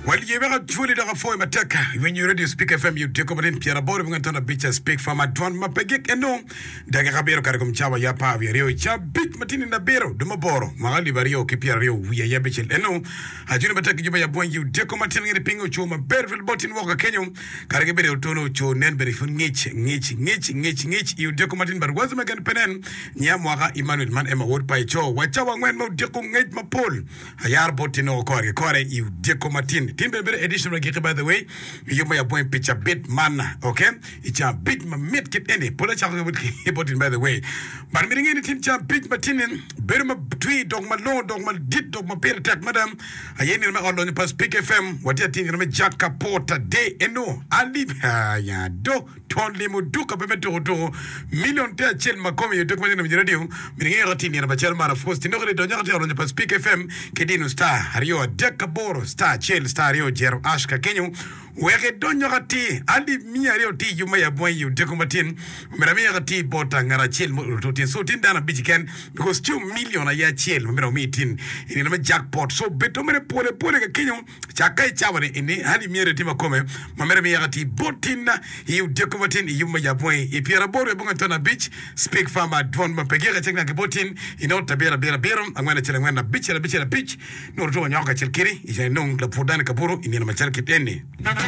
Well, you ever truly the for mataka when you ready to speak FM, you take over in Pierre Bor, we're going to beach and speak from a Dwan Mapegik and no, Dagabero Karagum Chawa Yapa, Rio Cha, big Martin in the Bero, Dumaboro, Mahali Vario, Kipiario, we are Yabichel, and no, I do not take you by a point, you take Martin in the Pingo Choma, Berville Botin Walker Kenyon, Karagabero Tono, Cho, Nenberry for Nich, you take Martin, but was Magan Penen, Nyamwaka, Emmanuel Man, Emma Wood by Cho, Wachawa, when no Deco Nate Mapol, Ayar Botino, Kore, you Deco Martin. Timber edition of by the way, you may appoint picture bit man, okay? It's a bit mid kit any, put a child with by the way. But meaning anything, big matinin, Berma tree, dogma law, dogma did dogma peer attack, madam. I ain't in my on the Speak FM, what you think of me, Jack Porter day, and no, I leave ya do, totally muduka bemeto, million tear chill Macomi, you took me in the radio, meaning everything in a bachelor, of course, no, they don't on the Speak FM, Kedino Star, Hario, Decaboro, Star, Chill, Star, Jero, Ashka, Kenyo. Where don't you tea? Andi Mia tea, you may have when you decomatin, Meramia tea, Botangara chill, Mutin, so tin down a bitch can because 2 million a year chill, meeting in a jackpot. So betomere pole Kenyon, Chakai Chavani in the Hadi Mira Timacome, Mameramia tea, Botina, you decomatin, you may have when if you're a board on a beach, speak farmer, Dwan Mapegera, take like a botin, in order to be a berum, I'm going to tell him when a bitch, no to a Yaka Chilkiri, is a known Lapodana Kapuru in the Machalkit any.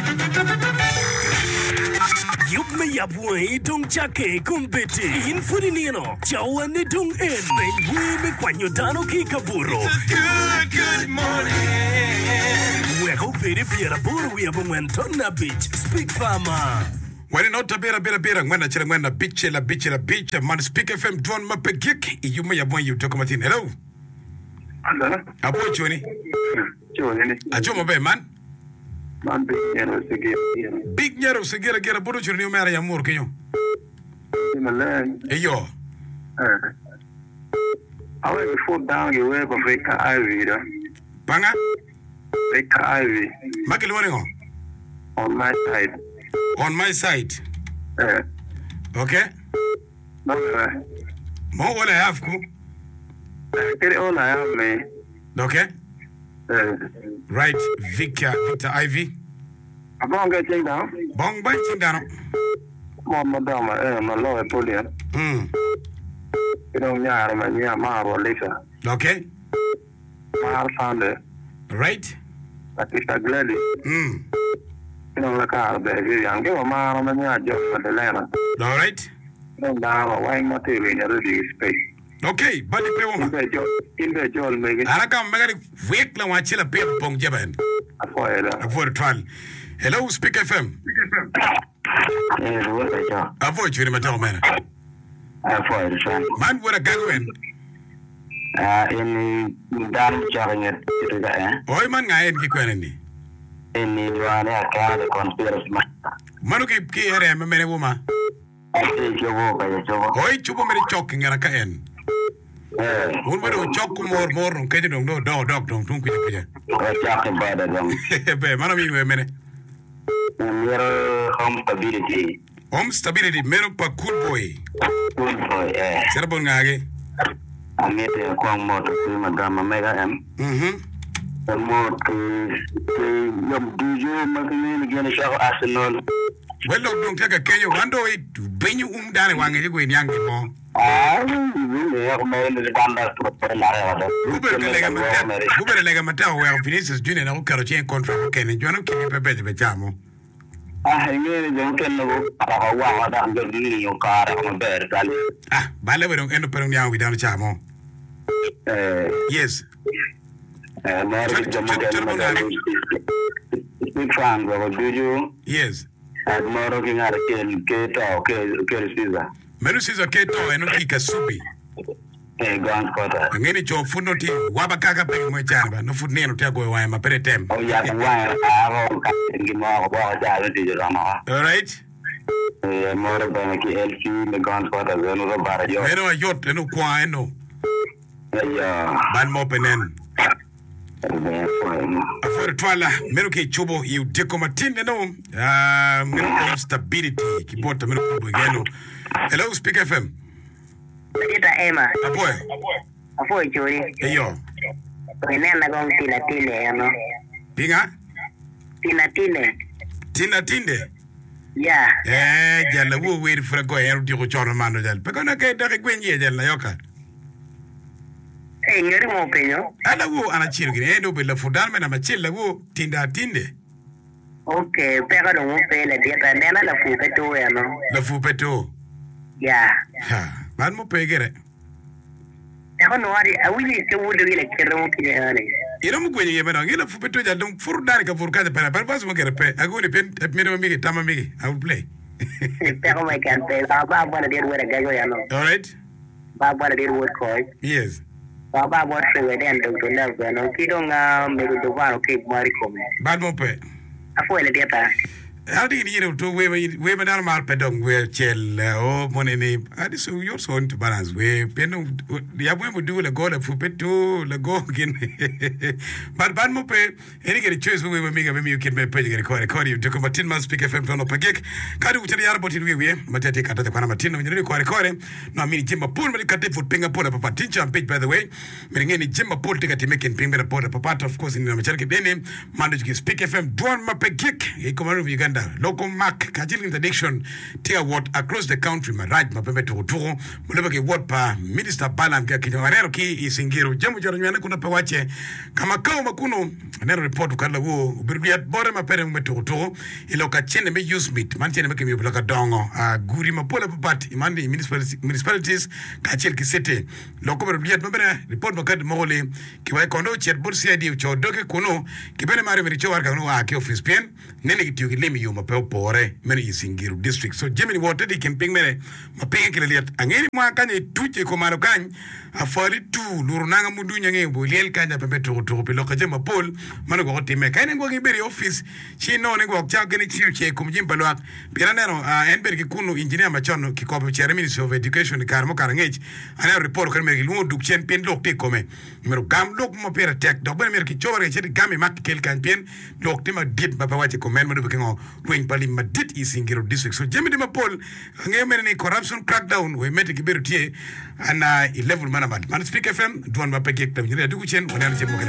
Yup me yapwe dong chake kumbete infurinino chawane dong en we me kwanyotano kikaburo. Good morning. We hope very Pierre Bor we have went on a beach. Speak farmer. When not a better, when I tell when a beach, man Speak FM Dwan Mapegik, you may have when you talk about in hello. Hello. Abo Johnny. A Jomo man. Big Nero Segura get a Buruch new Maria Murkio. Hey, yo. I will fall down your web of Veka Ivy. Banga? Veka Ivy. Makelwano. On my side. On my side. Okay. No, more what I have, cool. Get it all I have, man. Okay. Right, Victor Ivy. I'm going to get down. Bong biting down. Madame, my lawyer, Polian. You don't know, my or Lisa. Okay. I found it. Right. But it's a gladly. You know, like I baby, I'm going to man on the job for the land. All right. No, now, why not in a review space? Okay, but in the job, make I can't make it wait long. I chill a paper pong jaban. Avoid trial. Hello, Speak FM. Avoid you, my man. Avoid trial. Man, what a gagwin. In damn jarring it. Oi, man, I ain't kick in the one I can't conspiracy. Manuki, Kiara, a man, woman. I take your walk by the job. Oi, Chubomere choking at a can. One way to choke more, getting no dog, don't quit it. Talking about it. Man, a minute. Home stability. Home stability, Meropa cool boy. Good boy, Serabongage. I made a quang motor to Madame Mega M. The more to do you make again a show Arsenal. Well, don't take a Kenya one day to bring you down one and young more. Uber like a matter where Vinicius Junior and Okaroche contract can and John King Pepejamo. I don't know what I'm going to do your car on a bed. Ah, by level don't end up down without a chamo. Yes. Big fan, do you? Yes. I'm not looking at a kid, okay, Caesar. Merusis a keto and not a supi. Grand quarter. And any job for not Wabaka pay my jamba, no food near Tago, I am a petty temp. Oh, yeah, I won't more about that. All right. More than LC, the grand quarter, the other barrio. I know a yacht, no quine, no. Ban Mopenen. For Twala, Meruke Chubo, you decomatin, no. Milk stability, Kibota Milk. Hello, Speak FM. Kita Emma. Apoy, Churi. Yo. Renana gong tila-tila, ano? Pinga? Tina Tinde. Yeah. Jalla wo wait for a go and do chono mano jal. Pekona ke da gwenye jalla yoka. Ngeri mo penyo. Ala wo anachiro gine ndo bela fudan mena machilla wo Tinda Tinde. Okay, pega no mo pele dieta nena la fupeto ya no. La fupeto. Yeah. Ha, ban mo pegere. Ako no ari awili ke wudu ile kero mo kinyane. Ino mo kwenye yemena ngila fupeto jal dum furdani ka furkade para pas mo gere pe. Agoni pen mero migi tama migi. I will play. Pega mo kan pe baba bwana dir wera gago ya no. All right? Baba bwana dir wera ko. Yes. Baba bwana sewe den do to love no kidonga mego do waro ke mari kome. Bad mo pe. Afo ile dieta. How do you know to we down mal pedong we chel o money adi so you're so into balance we peno ya we do le go le fupeto le go again but ban mo pe any get choice we make you can be page record you to come 10 months speak FM no pagek kadi utari yar boti we matete kata te kana matino ni record no mini jimba pool me kate foot pinga pool papa tincha page by the way meringe ni jimba pool tikati make pinga pool papa of course ni macharke bene manage to speak FM don mapagek e komaro Uganda local mark kajili interdiction tia what across the country maraj mapembe tukuturu mulebeke what pa minister balam kia kinyawarero ki isingiro jamu jaranyana kuna pawache kama kao makuno nero report ukala wo ubirbiat bore mapere mwetukuturu ilo kachene me use meet manchene meke miupilaka dongo guri mapole papati imandi municipalities kachil kisete loko birbiat mapere report makadi mogole kiwae kondo chet bursi adi uchodoke kuno kibene mare mericho warka kuno wake office pen nene kitiyo kilemi yu mapeo pore mene isingiru district so Jimmy water di kemping mene mapenge kileliat angeni mwakanye tuche kumaro kany afari tu lurunanga mundu nyange mbuliel kanya pembe tukutuku piloka jema pol manu kwa kotime kaine kwa kiberi office chino ne kwa kchao geni chiyo che kumjimba luak piranero enberi kikunu engineer machono kikope chere Ministry of Education karamo karangej anayo report kwa meri kilungo dukchen pen lok te kome mero gam lok mapera tek dokbene meri kichobara kachete gami mak kel kan pen lok te ma dit bapa wache komen manu bukengo Wing Pali Madit Isingiro district. So Jimmy de Mapol, Angemen corruption crackdown, we met a Kiberu and 11 manamad. Man speak FM, Duan Mapek, the Duchen, when